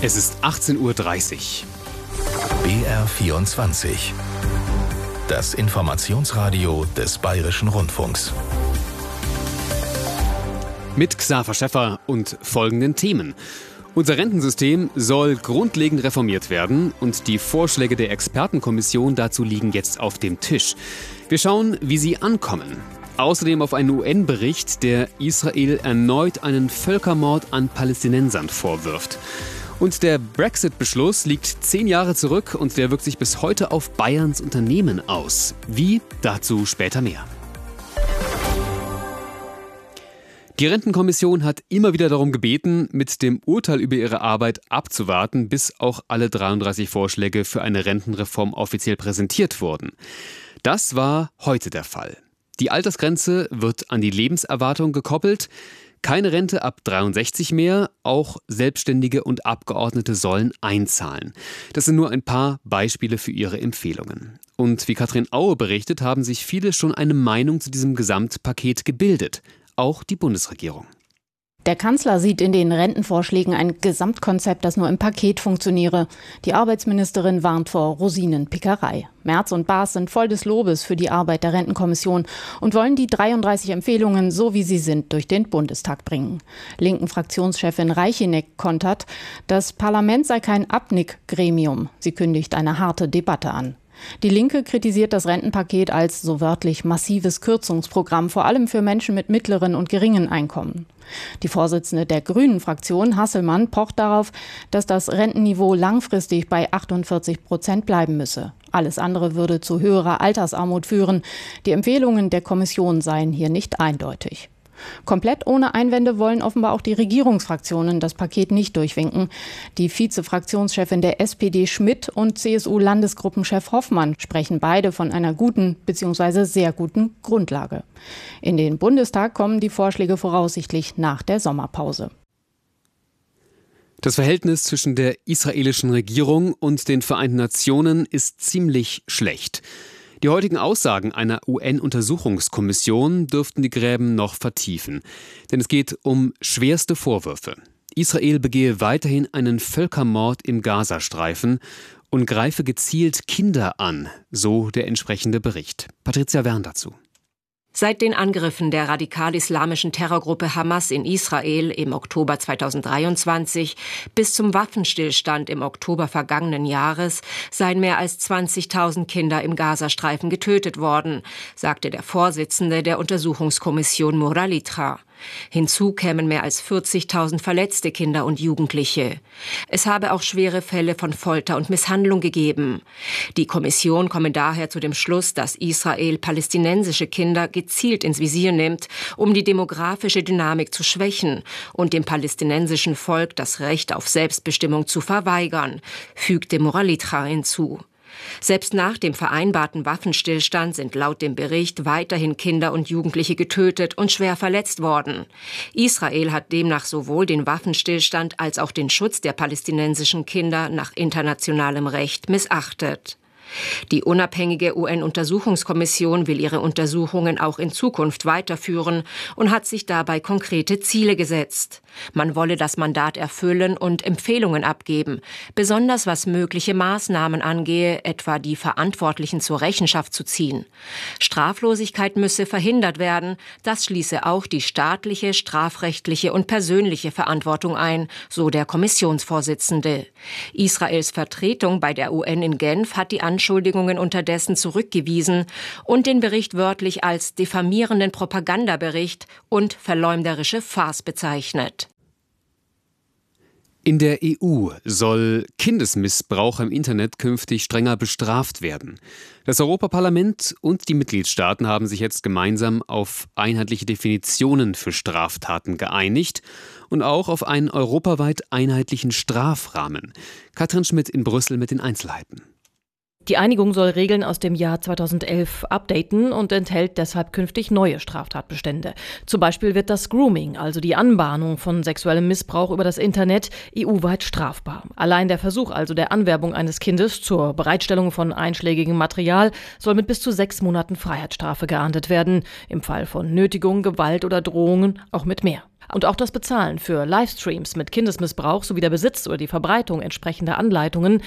Es ist 18:30 Uhr. BR24. Das Informationsradio des Bayerischen Rundfunks. Mit Xaver Schäffer und folgenden Themen. Unser Rentensystem soll grundlegend reformiert werden und die Vorschläge der Expertenkommission dazu liegen jetzt auf dem Tisch. Wir schauen, wie sie ankommen. Außerdem auf einen UN-Bericht, der Israel erneut einen Völkermord an Palästinensern vorwirft. Und der Brexit-Beschluss liegt 10 Jahre zurück und der wirkt sich bis heute auf Bayerns Unternehmen aus. Wie? Dazu später mehr. Die Rentenkommission hat immer wieder darum gebeten, mit dem Urteil über ihre Arbeit abzuwarten, bis auch alle 33 Vorschläge für eine Rentenreform offiziell präsentiert wurden. Das war heute der Fall. Die Altersgrenze wird an die Lebenserwartung gekoppelt. Keine Rente ab 63 mehr, auch Selbstständige und Abgeordnete sollen einzahlen. Das sind nur ein paar Beispiele für ihre Empfehlungen. Und wie Katrin Aue berichtet, haben sich viele schon eine Meinung zu diesem Gesamtpaket gebildet. Auch die Bundesregierung. Der Kanzler sieht in den Rentenvorschlägen ein Gesamtkonzept, das nur im Paket funktioniere. Die Arbeitsministerin warnt vor Rosinenpickerei. Merz und Baas sind voll des Lobes für die Arbeit der Rentenkommission und wollen die 33 Empfehlungen, so wie sie sind, durch den Bundestag bringen. Linken Fraktionschefin Reicheneck kontert, das Parlament sei kein Abnickgremium. Sie kündigt eine harte Debatte an. Die Linke kritisiert das Rentenpaket als so wörtlich massives Kürzungsprogramm, vor allem für Menschen mit mittleren und geringen Einkommen. Die Vorsitzende der Grünen-Fraktion, Hasselmann, pocht darauf, dass das Rentenniveau langfristig bei 48% bleiben müsse. Alles andere würde zu höherer Altersarmut führen. Die Empfehlungen der Kommission seien hier nicht eindeutig. Komplett ohne Einwände wollen offenbar auch die Regierungsfraktionen das Paket nicht durchwinken. Die Vize-Fraktionschefin der SPD Schmidt und CSU-Landesgruppenchef Hoffmann sprechen beide von einer guten bzw. sehr guten Grundlage. In den Bundestag kommen die Vorschläge voraussichtlich nach der Sommerpause. Das Verhältnis zwischen der israelischen Regierung und den Vereinten Nationen ist ziemlich schlecht. Die heutigen Aussagen einer UN-Untersuchungskommission dürften die Gräben noch vertiefen. Denn es geht um schwerste Vorwürfe. Israel begehe weiterhin einen Völkermord im Gazastreifen und greife gezielt Kinder an, so der entsprechende Bericht. Patricia Wern dazu. Seit den Angriffen der radikal-islamischen Terrorgruppe Hamas in Israel im Oktober 2023 bis zum Waffenstillstand im Oktober vergangenen Jahres seien mehr als 20.000 Kinder im Gazastreifen getötet worden, sagte der Vorsitzende der Untersuchungskommission Moralitra. Hinzu kämen mehr als 40.000 verletzte Kinder und Jugendliche. Es habe auch schwere Fälle von Folter und Misshandlung gegeben. Die Kommission komme daher zu dem Schluss, dass Israel palästinensische Kinder gezielt ins Visier nimmt, um die demografische Dynamik zu schwächen und dem palästinensischen Volk das Recht auf Selbstbestimmung zu verweigern, fügte Moralitra hinzu. Selbst nach dem vereinbarten Waffenstillstand sind laut dem Bericht weiterhin Kinder und Jugendliche getötet und schwer verletzt worden. Israel hat demnach sowohl den Waffenstillstand als auch den Schutz der palästinensischen Kinder nach internationalem Recht missachtet. Die unabhängige UN-Untersuchungskommission will ihre Untersuchungen auch in Zukunft weiterführen und hat sich dabei konkrete Ziele gesetzt. Man wolle das Mandat erfüllen und Empfehlungen abgeben, besonders was mögliche Maßnahmen angehe, etwa die Verantwortlichen zur Rechenschaft zu ziehen. Straflosigkeit müsse verhindert werden, das schließe auch die staatliche, strafrechtliche und persönliche Verantwortung ein, so der Kommissionsvorsitzende. Israels Vertretung bei der UN in Genf hat die Anschuldigungen unterdessen zurückgewiesen und den Bericht wörtlich als diffamierenden Propagandabericht und verleumderische Farce bezeichnet. In der EU soll Kindesmissbrauch im Internet künftig strenger bestraft werden. Das Europaparlament und die Mitgliedstaaten haben sich jetzt gemeinsam auf einheitliche Definitionen für Straftaten geeinigt und auch auf einen europaweit einheitlichen Strafrahmen. Katrin Schmidt in Brüssel mit den Einzelheiten. Die Einigung soll Regeln aus dem Jahr 2011 updaten und enthält deshalb künftig neue Straftatbestände. Zum Beispiel wird das Grooming, also die Anbahnung von sexuellem Missbrauch über das Internet, EU-weit strafbar. Allein der Versuch also der Anwerbung eines Kindes zur Bereitstellung von einschlägigem Material soll mit bis zu 6 Monaten Freiheitsstrafe geahndet werden. Im Fall von Nötigung, Gewalt oder Drohungen auch mit mehr. Und auch das Bezahlen für Livestreams mit Kindesmissbrauch sowie der Besitz oder die Verbreitung entsprechender Anleitungen